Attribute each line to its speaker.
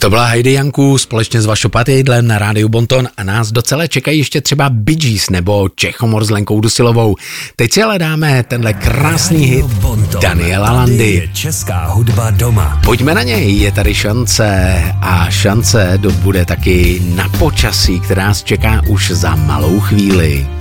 Speaker 1: To byla Heidi Janku společně s Vašo Patejdlem na rádiu Bonton a nás docela čekají ještě třeba Bee Gees nebo Čechomor s Lenkou Dusilovou. Teď si ale dáme tenhle krásný hit Daniela Landy.
Speaker 2: Je česká hudba doma.
Speaker 1: Pojďme na něj, je tady šance a šance bude taky na počasí, která nás čeká už za malou chvíli.